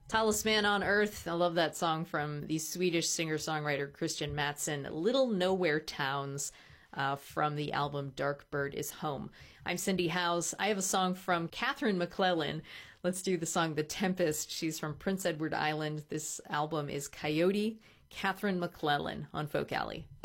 Talisman on Earth. I love that song from the Swedish singer-songwriter Christian Mattsson. Little Nowhere Towns from the album Dark Bird is Home. I'm Cindy Howes. I have a song from Catherine McClellan. Let's do the song The Tempest. She's from Prince Edward Island. This album is Coyote. Catherine McClellan on Folk Alley.